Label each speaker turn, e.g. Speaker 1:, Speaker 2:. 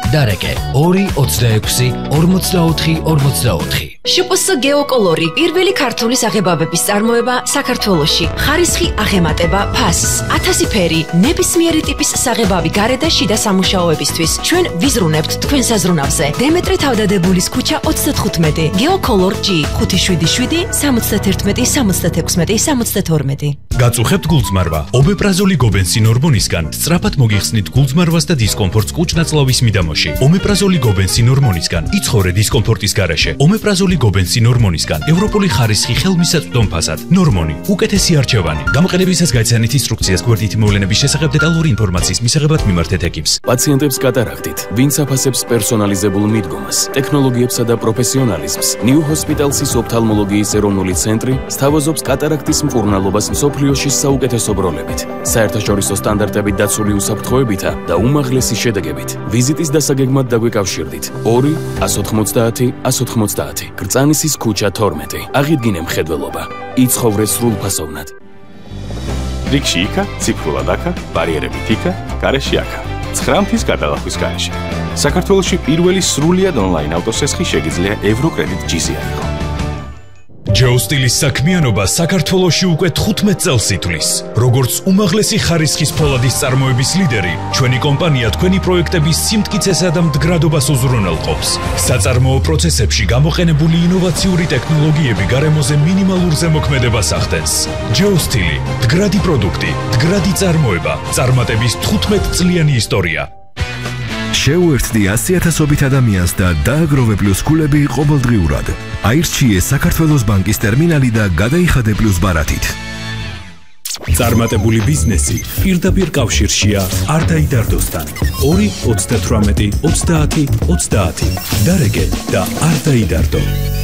Speaker 1: დარეკე 2-26-44-44.
Speaker 2: შპს გეოკოლორი პირველი ქართული საღებავების წარმოება საქართველოში. ხარისხი აღემატება ფასს. 1000 ფერი, ნებისმიერი ტიპის საღებავი გარე და შიდა სამუშაოებისთვის. ჩვენ ვიზრუნებთ თქვენ საზრუნავზე. დემეტრე თავდადებულის ქუჩა 35. გეოკოლორ G 577-71-76-72.
Speaker 3: გაწუხებთ გულწმარვა. ომეპრაზოლი გობენსინ ჰორმონისგან სწრაფად მოგიხსნით გულწმარვას და დისკომფორტს კუჭ-ნაწლავის მიდამოში. ომეპრაზოლი გობენსინ ჰორმონისგან იცხოვრე დისკომფორტის გარეშე. ომეპრაზოლი გობენსინ ჰორმონისგან ევროპული ხარისხი ხელმისაწვდომ ფასად. ნორმონი უკეთესი არჩევანი. გამოყენებისას გაიცანით ინსტრუქციას გვერდითი მოვლენების შესახებ დეტალური ინფორმაციის მისაღებად მიმართეთ ეკიპს.
Speaker 4: პაციენტებს კატარაქტით, ვინც აფასებს პერსონალიზებულ მიდგომას, ტექნოლოგიებსა და პროფესიონალიზმს, New Hospitalsის ოფთალმოლოგიის ეროვნული ცენტრი სთავაზობს კატარაქტის მკურნალობას მსოფლიოში საუკეთესო ბროლებით, საერთაშორისო სტანდარტებით დაცული უსაფრთხოებითა და უმაღლესი შედეგებით. ვიზიტის დასაგეგმად დაგვიკავშირდით 2-190-190 კრწანისის ქუჩა 12. აღიდგინე მხედველობა. იცხოვრე სრულფასოვნად.
Speaker 5: რიგში იქა, ციფრულად აქა, ბარიერებით იქა, გარეშე აქა. 9 მთის გადალახვის გარეშე. საქართველოში პირველი სრულიად ონლაინ ავტოსესხი შეგიძლია ევროკრედიტ G-ზე აიღო.
Speaker 3: ჯეოსტილის საქმიანობა საქართველოში უკვე 15 წელს ითვლის. როგორც უმაღლესი ხარისხის ფოლადის წარმოების ლიდერი, ჩვენი კომპანია თქვენი პროექტების სიმტკიცესა და მდგრადობას უზრუნველყოფს. საწარმოო პროცესებში გამოყენებული ინოვაციური ტექნოლოგიები გარემოზე მინიმალურ ზემოქმედებას ახდენს. ჯეოსტილი, მდგრადი პროდუქტი, მდგრადი წარმოება, წარმატების 15 წლიანი ისტორია.
Speaker 6: შეუერთდი 100,000-ობით ადამიანს და დააგროვე პლუს ქულები ყოველდღიურად. აირჩიე საქართველოს ბანკის ტერმინალი და გადაიხადე პლუს ბარათით.
Speaker 3: წარმატებული ბიზნესი პირდაპირ კავშირშია არ დაიდარდოსთან. 2-38-30-30. დარეკე და არ დაიდარდო.